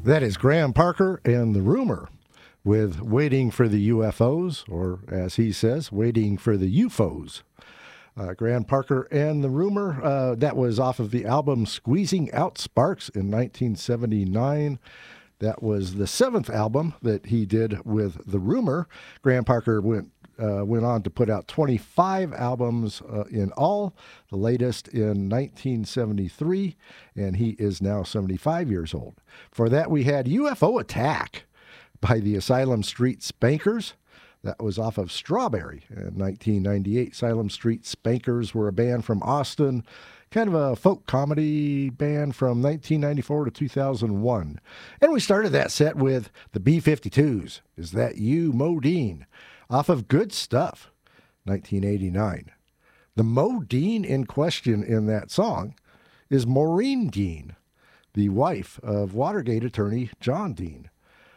That is Graham Parker and The Rumor with Waiting for the UFOs, or as he says, Waiting for the UFOs. Graham Parker and The Rumor, that was off of the album Squeezing Out Sparks in 1979. That was the seventh album that he did with The Rumor. Graham Parker went on to put out 25 albums in all, the latest in 1973, and he is now 75 years old. For that, we had UFO Attack by the Asylum Street Spankers. That was off of Strawberry in 1998. Asylum Street Spankers were a band from Austin, kind of a folk comedy band from 1994 to 2001. And we started that set with the B-52s. Is That You, Modine? Off of Good Stuff, 1989. The Modine in question in that song is Maureen Dean, the wife of Watergate attorney John Dean.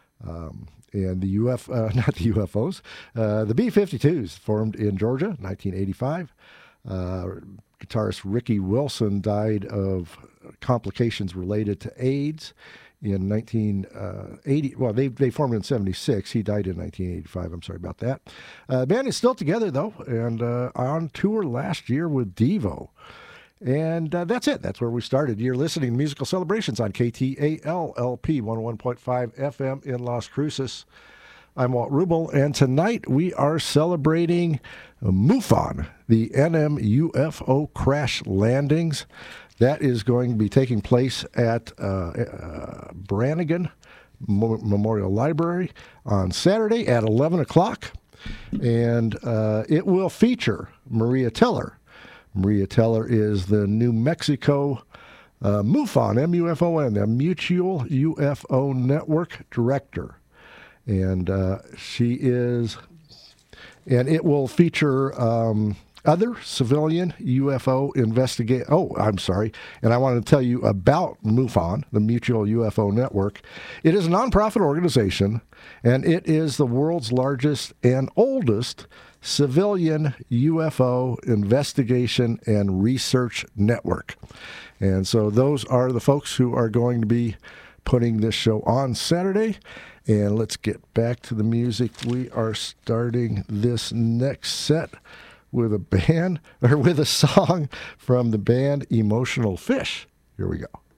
And the not the UFOs, the B-52s formed in Georgia, 1985. Guitarist Ricky Wilson died of complications related to AIDS in 1980. Well, they formed in 76. He died in 1985. I'm sorry about that. The band is still together, though, and on tour last year with Devo. And that's it. That's where we started. You're listening to Musical Celebrations on KTAL-LP 101.5 FM in Las Cruces. I'm Walt Rubel, and tonight we are celebrating MUFON, the NM UFO crash landings. That is going to be taking place at Brannigan Memorial Library on Saturday at 11 o'clock. And it will feature Maria Teller. Maria Teller is the New Mexico MUFON, M-U-F-O-N, the Mutual UFO Network Director. And she is, and it will feature other civilian UFO investigate. Oh, I'm sorry. And I want to tell you about MUFON, the Mutual UFO Network. It is a nonprofit organization, and it is the world's largest and oldest civilian UFO investigation and research network. And so those are the folks who are going to be putting this show on Saturday. And let's get back to the music. We are starting this next set with a song from the band Emotional Fish. Here we go.